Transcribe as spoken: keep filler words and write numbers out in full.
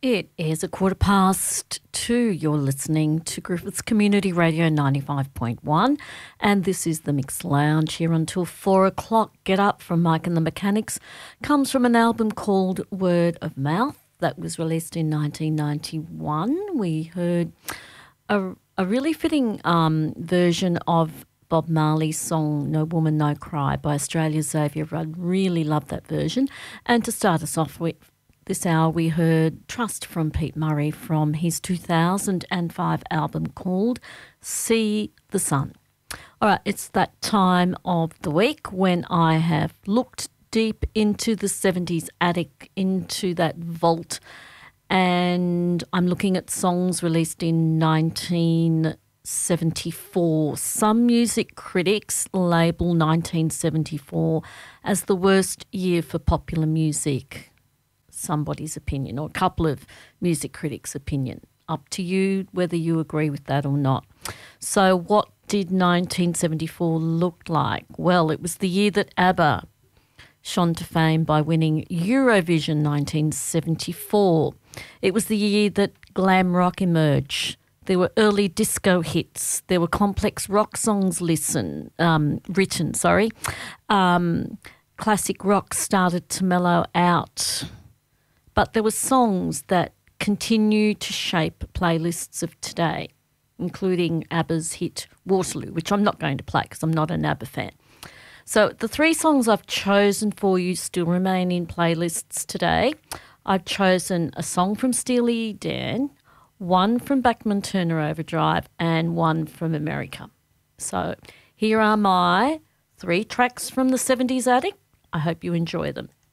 It is a quarter past two. You're listening to Griffiths Community Radio ninety-five point one, and this is the Mix Lounge here until four o'clock. Get Up from Mike and the Mechanics comes from an album called Word of Mouth that was released in nineteen ninety-one. We heard a, a really fitting um, version of Bob Marley's song No Woman No Cry by Australia's Xavier Rudd. Really love that version. And to start us off with, this hour we heard Trust from Pete Murray from his two thousand five album called See the Sun. All right, it's that time of the week when I have looked deep into the seventies attic, into that vault, and I'm looking at songs released in nineteen seventy-four. Some music critics label nineteen seventy-four as the worst year for popular music. Somebody's opinion, or a couple of music critics' opinion. Up to you whether you agree with that or not. So what did nineteen seventy-four look like? Well, it was the year that ABBA shone to fame by winning Eurovision nineteen seventy-four. It was the year that glam rock emerged. There were early disco hits. There were complex rock songs listen, um, written. Sorry, um, classic rock started to mellow out. But there were songs that continue to shape playlists of today, including ABBA's hit Waterloo, which I'm not going to play because I'm not an ABBA fan. So the three songs I've chosen for you still remain in playlists today. I've chosen a song from Steely Dan, one from Bachman Turner Overdrive, and one from America. So here are my three tracks from the seventies attic. I hope you enjoy them.